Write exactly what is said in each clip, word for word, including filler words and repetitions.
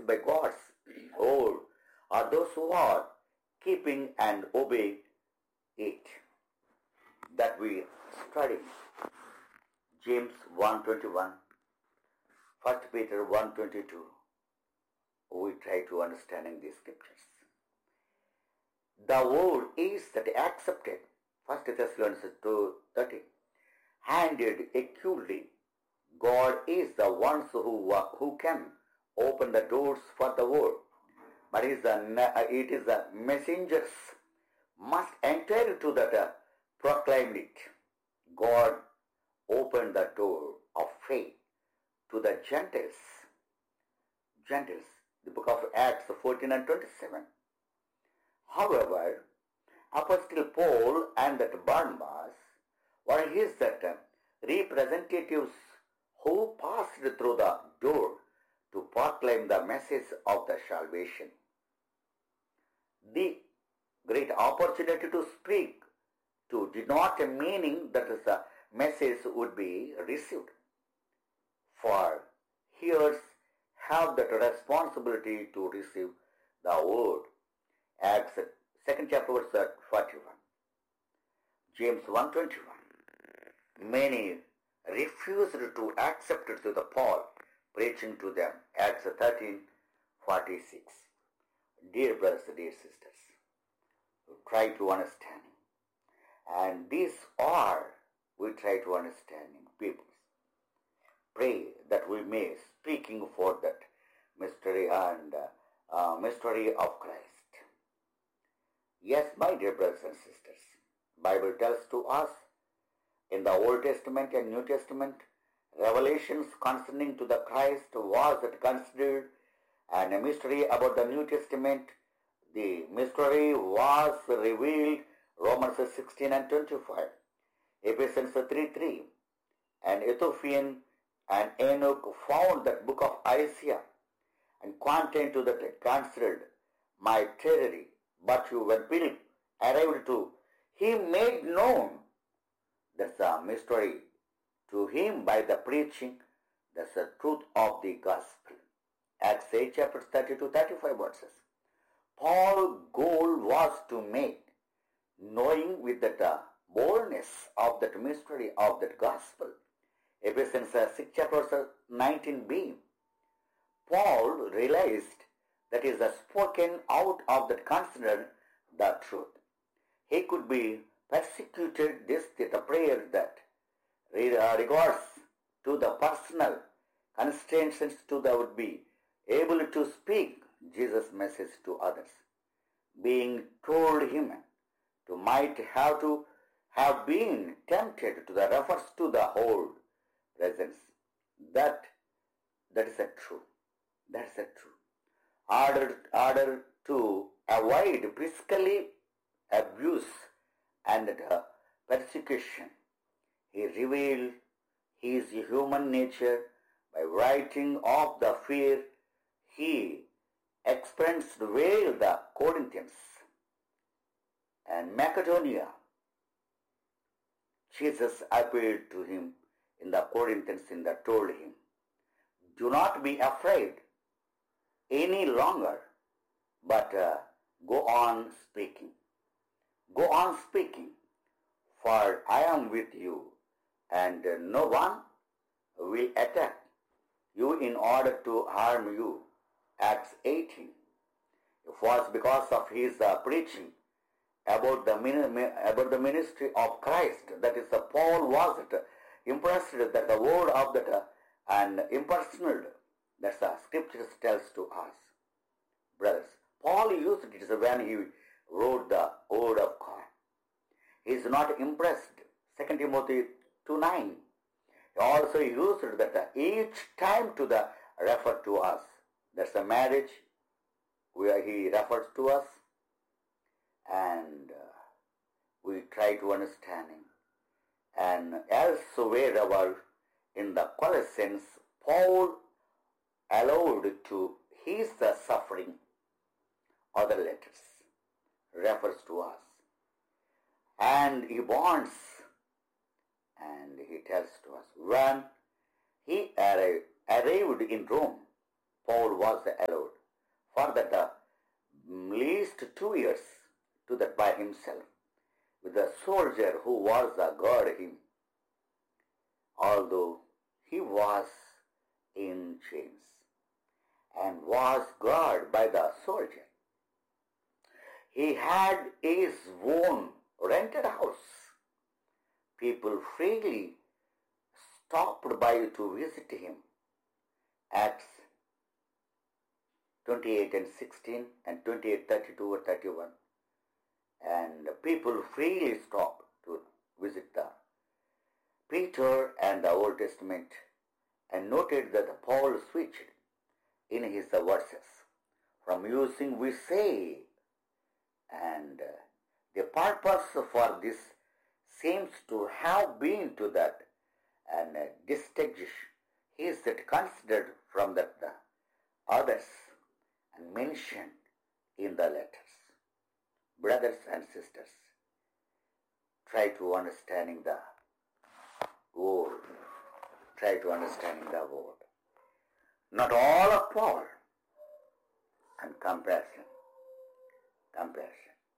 by God's word are those who are keeping and obey it. That we study James one twenty-one, First Peter one twenty-two. We try to understanding these scriptures. The word is that accepted, First Thessalonians two thirty, handed acutely. God is the one who, who can open the doors for the word, but it is the, it is the messengers must enter into that uh, proclaim it. God opened the door of faith to the Gentiles. Gentiles, the book of Acts fourteen and twenty-seven. However, Apostle Paul and that Barnabas were his that uh, representatives who passed through the door to proclaim the message of the salvation. The great opportunity to speak to did not meaning that the message would be received. For hearers have that responsibility to receive the word. Acts second chapter verse forty-one. James one twenty-one. Many refused to accept it to the Paul preaching to them. Acts thirteen forty-six. Dear brothers, dear sisters, try to understand. And these are, we try to understanding people. Pray that we may speaking for that mystery and uh, uh, mystery of Christ. Yes, my dear brothers and sisters, Bible tells to us in the Old Testament and New Testament, revelations concerning to the Christ was considered, and a mystery about the New Testament, the mystery was revealed, Romans sixteen and twenty-five, Ephesians three three, and Ethiopian and Enoch found that book of Isaiah, and content to that considered my territory, but you, when Philip arrived to, he made known. That's a mystery to him by the preaching. That's the truth of the gospel. Acts eight chapter thirty-two thirty-five verses. Paul's goal was to make knowing with that uh, boldness of that mystery of that gospel. Ephesians uh, six chapter nineteen b. Paul realized that is uh, spoken out of that considered the truth. He could be persecuted this with a prayer that regards to the personal constraints to the would be able to speak Jesus' message to others. Being told him to might have to have been tempted to the refers to the whole presence. That that is a true. That is a true. Order, order to avoid physically abuse and the persecution, he revealed his human nature by writing of the fear he experienced while the Corinthians and Macedonia. Jesus appealed to him in the Corinthians and told him, do not be afraid any longer, but uh, go on speaking. Go on speaking, for I am with you, and no one will attack you in order to harm you. Acts eighteen. It was because of his uh, preaching about the about the ministry of Christ that is, uh, Paul was uh, impressed that the word of that uh, and impersonal that the scriptures tells to us, brothers. Paul used it when he wrote the word of God. He is not impressed. Second Timothy two nine. He also used that each time to the refer to us. That's a marriage where he refers to us, and uh, we try to understand him. And elsewhere in the Colossians, Paul allowed to his the suffering. Other letters refers to us, and he warns, and he tells to us when he arrived, arrived in Rome, Paul was allowed for that uh, least two years to that by himself with the soldier who was uh, guard him, although he was in chains and was guarded by the soldier. He had his own rented house. People freely stopped by to visit him. Acts twenty-eight and sixteen and twenty-eight, thirty-two or thirty-one. And people freely stopped to visit the Peter and the Old Testament and noted that Paul switched in his verses from using we say, and uh, the purpose for this seems to have been to that and uh, distinguish is that considered from that the others and mentioned in the letters. Brothers and sisters, try to understanding the word. Try to understanding the word. Not all of Paul and compassion. Compassion.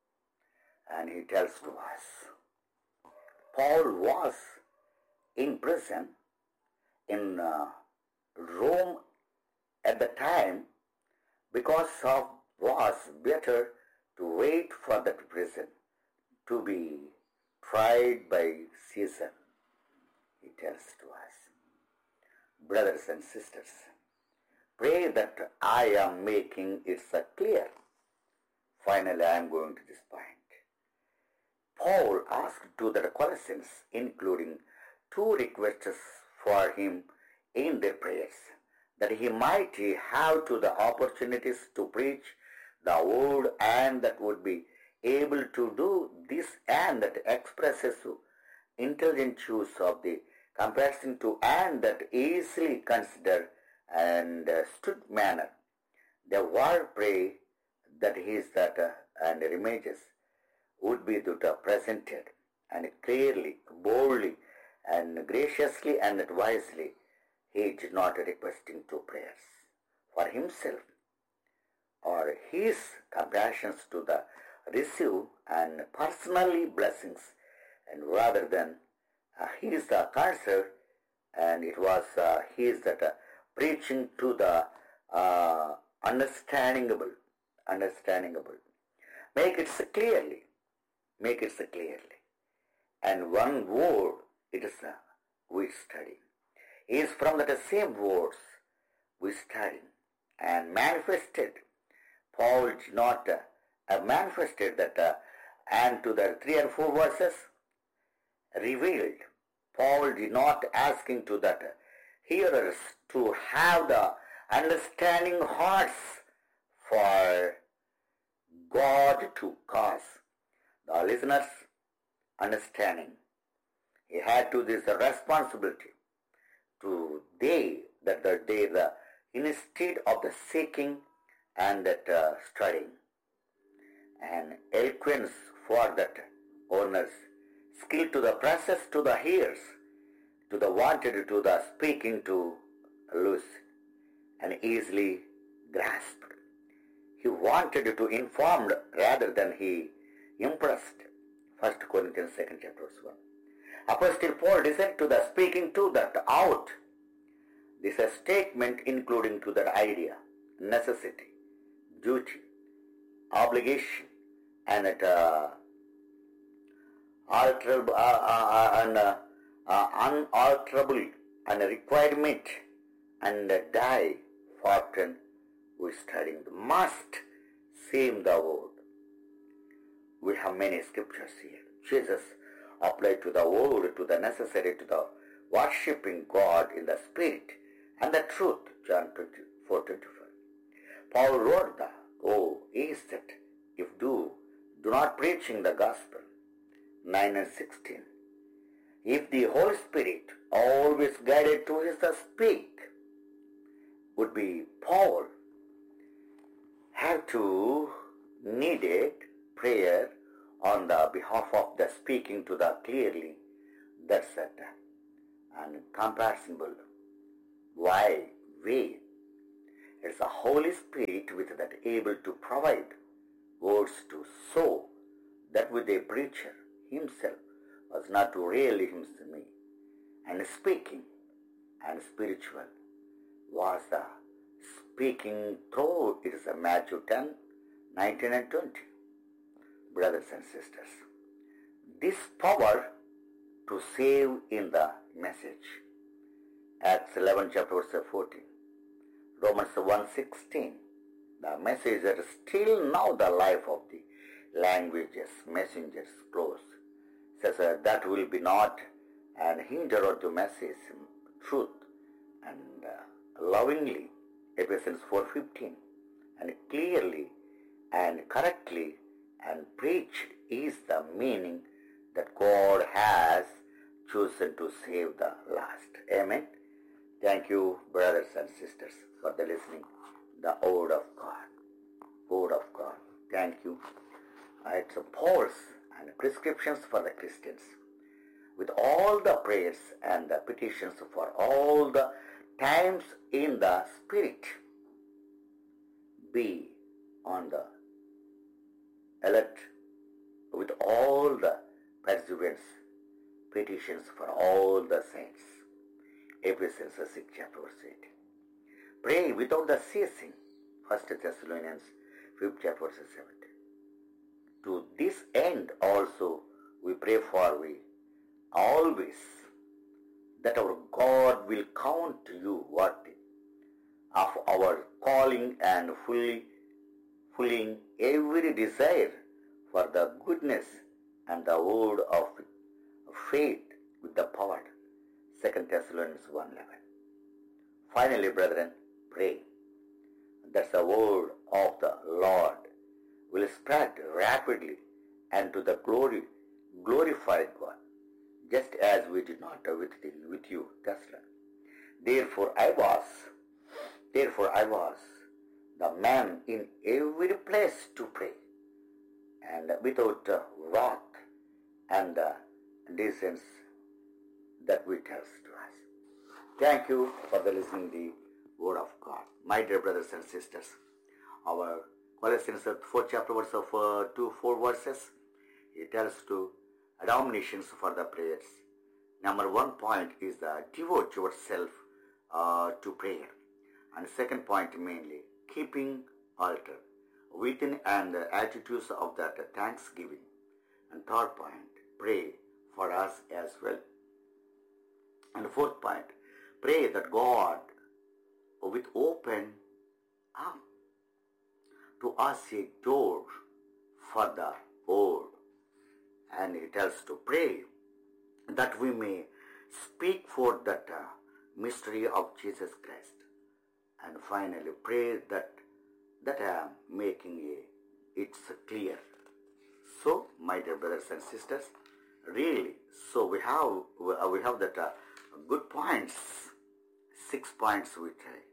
And he tells to us, Paul was in prison in uh, Rome at the time because of was better to wait for that prison to be tried by Caesar. He tells to us, brothers and sisters, pray that I am making it so clear. Finally, I am going to this point. Paul asked to the Colossians, including two requests for him in their prayers, that he might have to the opportunities to preach the word and that would be able to do this and that expresses intelligent use of the comparison to and that easily considered and uh, stood manner. The word pray that his that uh, and images would be that uh, presented and clearly, boldly and graciously and wisely. He did not requesting two prayers for himself or his compassions to the receive and personally blessings, and rather than uh, he is the concern, and it was uh, he is that uh, preaching to the uh, understandingable, understandingable. Make it so clearly, make it so clearly, and one word it is uh, we study is from the same words we study and manifested. Paul did not uh, uh, manifested that uh, and to the three and four verses revealed. Paul did not asking to that uh, hearers to have the understanding hearts for God to cause the listeners understanding. He had to this responsibility to they that the day the instead of the seeking and that uh, studying and eloquence for that owners, skill to the process to the hearers, to the wanted to the speaking to loose and easily grasped. He wanted to inform rather than he impressed. First Corinthians second chapter verse one. Apostle Paul decided to the speaking to that out. This is a statement including to that idea, necessity, duty, obligation, and it, uh, alterable, uh, uh, and uh, uh, unalterable, and a requirement, and uh, die often we studying the must same the word. We have many scriptures here. Jesus applied to the word, to the necessary, to the worshipping God in the spirit and the truth. John twenty-four twenty-five. Paul wrote the, oh, is that if do, do not preaching the gospel. nine and sixteen. If the Holy Spirit always guided to his speak, would be Paul have to needed prayer on the behalf of the speaking to the clearly, that's it, and compassionable. Why? Way. It's the Holy Spirit with that able to provide words to sow that with a preacher himself was not really himself me, and speaking and spiritual was the speaking through. It is a Matthew ten, nineteen and twenty. Brothers and sisters, this power to save in the message. Acts eleven chapter verse fourteen. Romans one sixteen. The message that is still now the life of the languages, messengers, close. Says uh, that will be not and hinder of the message, truth, and uh, lovingly, Ephesians four fifteen, and clearly and correctly and preached is the meaning that God has chosen to save the lost. Amen. Thank you, brothers and sisters, for the listening. The word of God. Word of God. Thank you. Uh, it's a pulse and prescriptions for the Christians. With all the prayers and the petitions for all the times in the Spirit, be on the alert with all the perseverance, petitions for all the saints. Ephesians six chapter verse eight. Pray without the ceasing. First Thessalonians fifth chapter verse seven. To this end also we pray for we always that our God will count you worthy of our calling and fully fulfilling every desire for the goodness and the word of faith with the power. Second Thessalonians one eleven. Finally, brethren, pray that the word of the Lord will spread rapidly and to the glory, glorified God, just as we did not with, the, with you, Tesla. Therefore I was, therefore I was the man in every place to pray, and without uh, wrath and uh, dissent that we tells to us. Thank you for the listening the word of God. My dear brothers and sisters, our Colossians fourth chapter verse of uh, two, four verses, it tells to admonitions for the prayers. Number one point is the devote yourself uh, to prayer. And second point mainly, keeping altar within and the attitudes of that thanksgiving. And third point, pray for us as well. And fourth point, pray that God will open up to us a door for the word. And he tells to pray that we may speak for that uh, mystery of Jesus Christ. And finally, pray that that I am making a, it's clear. So, my dear brothers and sisters, really, so we have we have that uh, good points, six points with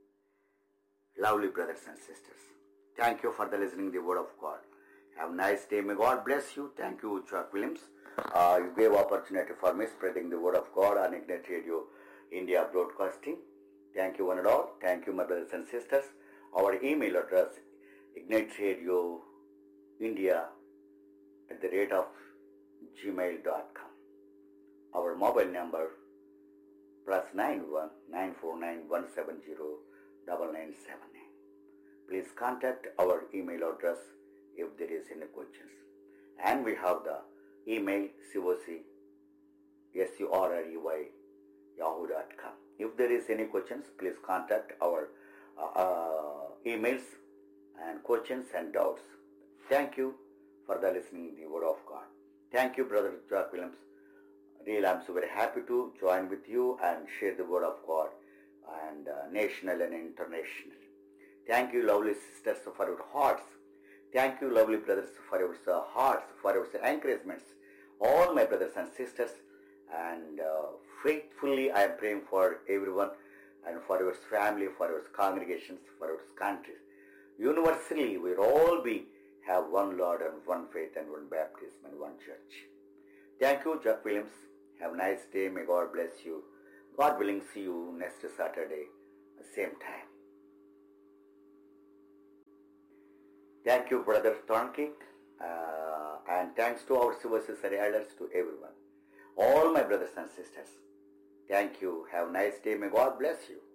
uh, lovely brothers and sisters. Thank you for the listening the word of God. Have a nice day. May God bless you. Thank you, Chuck Williams. Uh, you gave opportunity for me spreading the word of God on Ignite Radio India Broadcasting. Thank you one and all. Thank you, my brothers and sisters. Our email address, Ignite Radio India at the rate of gmail dot com. Our mobile number, plus nine one nine four nine one seven zero nine nine seven nine. Please contact our email address if there is any questions. And we have the email, C O C, S U R R E Y, yahoo dot com. If there is any questions, please contact our uh, uh, emails and questions and doubts. Thank you for the listening the word of God. Thank you, Brother Jack Williams. Really, I'm so very happy to join with you and share the word of God and uh, national and international. Thank you, lovely sisters, for your hearts. Thank you, lovely brothers, for your uh, hearts, for your encouragements. All my brothers and sisters, and uh, faithfully I am praying for everyone and for your family, for your congregations, for your countries. Universally, we all be have one Lord and one faith and one baptism and one church. Thank you, Jack Williams. Have a nice day. May God bless you. God willing, see you next Saturday, same time. Thank you, Brother Tonki, uh, and thanks to our civil society elders, to everyone. All my brothers and sisters. Thank you. Have a nice day. May God bless you.